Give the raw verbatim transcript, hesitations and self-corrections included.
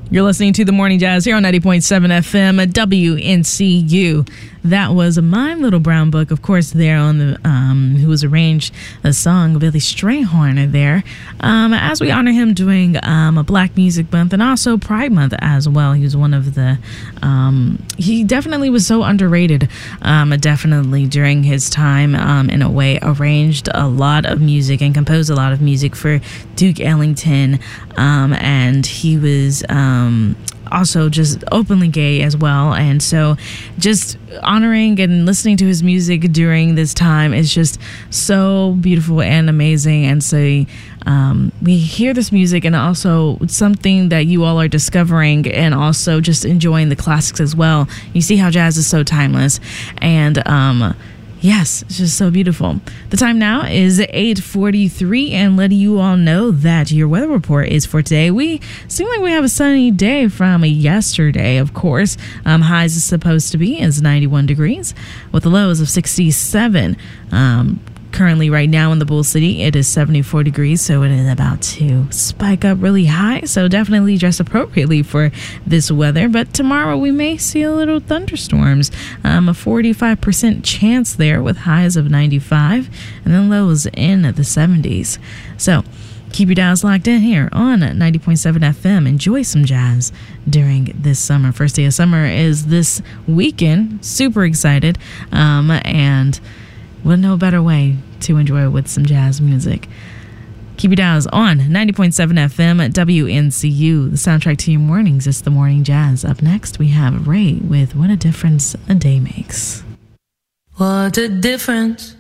You're listening to The Morning Jazz here on ninety point seven F M at W N C U. That was My Little Brown Book, of course, there on the, um, who was arranged a song, Billy Strayhorn there, um, as we honor him doing um, a Black Music Month and also Pride Month as well. He was one of the, um, he definitely was so underrated, um, definitely during his time, um, in a way, arranged a lot of music and composed a lot of music for Duke Ellington, um, and he was, um, also just openly gay as well, and so just honoring and listening to his music during this time is just so beautiful and amazing. And so um, we hear this music, and also something that you all are discovering and also just enjoying the classics as well. You see how jazz is so timeless, and um yes, it's just so beautiful. The time now is eight forty-three, and letting you all know that your weather report is for today. We seem like we have a sunny day from yesterday, of course. Um, highs is supposed to be is ninety-one degrees with the lows of sixty-seven. Um, currently right now in the Bull City, it is seventy-four degrees, so it is about to spike up really high. So definitely dress appropriately for this weather. But tomorrow we may see a little thunderstorms, um, a forty-five percent chance there with highs of ninety-five and then lows in the seventies. So keep your dials locked in here on ninety point seven F M. Enjoy some jazz during this summer. First day of summer is this weekend. Super excited, um, and well, no better way to enjoy it with some jazz music. Keep your dials on ninety point seven F M at W N C U, the soundtrack to your mornings. It's The Morning Jazz. Up next, we have Ray with What a Difference a Day Makes. What a difference